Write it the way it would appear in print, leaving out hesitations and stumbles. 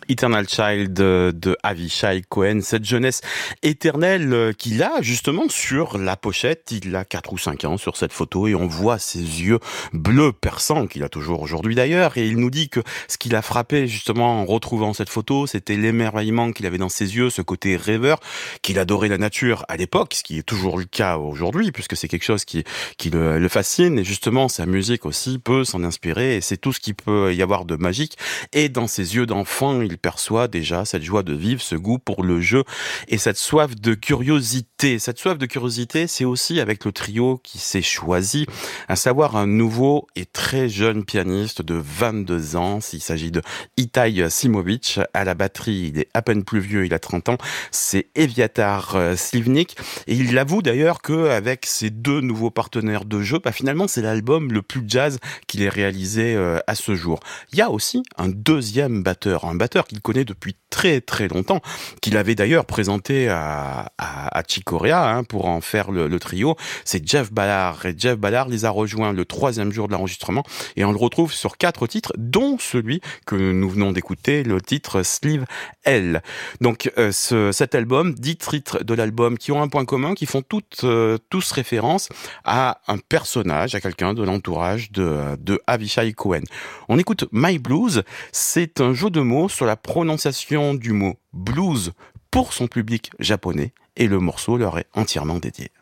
Eternal Child de Avishai Cohen, cette jeunesse éternelle qu'il a justement sur la pochette. Il a 4 ou 5 ans sur cette photo et on voit ses yeux bleus perçants qu'il a toujours aujourd'hui d'ailleurs. Et il nous dit que ce qui l'a frappé justement en retrouvant cette photo, c'était l'émerveillement qu'il avait dans ses yeux, ce côté rêveur, qu'il adorait la nature à l'époque, ce qui est toujours le cas aujourd'hui puisque c'est quelque chose qui le fascine. Et justement, sa musique aussi peut s'en inspirer et c'est tout ce qu'il peut y avoir de magique. Et dans ses yeux d'enfant, il perçoit déjà cette joie de vivre, ce goût pour le jeu et cette soif de curiosité. Cette soif de curiosité, c'est aussi avec le trio qui s'est choisi, à savoir un nouveau et très jeune pianiste de 22 ans. Il s'agit de Itai Simovic. À la batterie, il est à peine plus vieux, il a 30 ans. C'est Eviatar Slivnik. Et il avoue d'ailleurs qu'avec ses deux nouveaux partenaires de jeu, finalement, c'est l'album le plus jazz qu'il ait réalisé à ce jour. Il y a aussi un deuxième batteur, un batteur qu'il connaît depuis très très longtemps, qu'il avait d'ailleurs présenté à Chick Corea pour en faire le trio. C'est Jeff Ballard. Et Jeff Ballard les a rejoints le 3e jour de l'enregistrement et on le retrouve sur 4 titres, dont celui que nous venons d'écouter, le titre Sleeve L. Donc cet album, 10 titres de l'album qui ont un point commun, qui font tous référence à un personnage, à quelqu'un de l'entourage de Avishai Cohen. On écoute My Blues, c'est un jeu de mots sur la prononciation du mot blues pour son public japonais et le morceau leur est entièrement dédié.